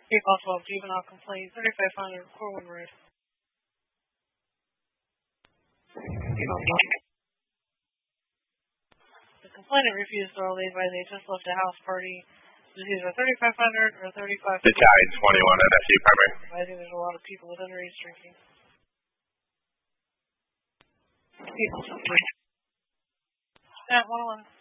Cape Oswald juvenile complaint 3500 Corwin Road. The complainant refused to leave by they just left a house party. It was either 3500 or 3500. Battalion 21 at SU primary. I think there's a lot of people with underage drinking. Stat 101.